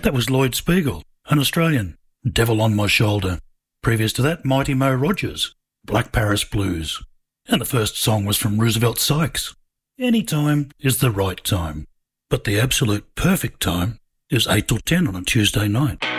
That was Lloyd Spiegel, an Australian, Devil on My Shoulder. Previous to that, Mighty Mo Rogers, Black Paris Blues. And the first song was from Roosevelt Sykes. Any time is the right time, but the absolute perfect time is 8 till 10 on a Tuesday night.